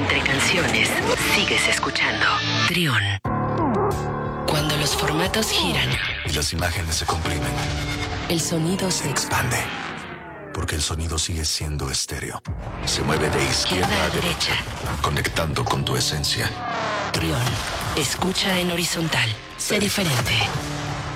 Entre canciones, sigues escuchando Trión. Cuando los formatos giran y las imágenes se comprimen, el sonido se expande. Porque el sonido sigue siendo estéreo. Se mueve de izquierda a derecha, conectando con tu esencia. Trión. Escucha en horizontal. Sé diferente.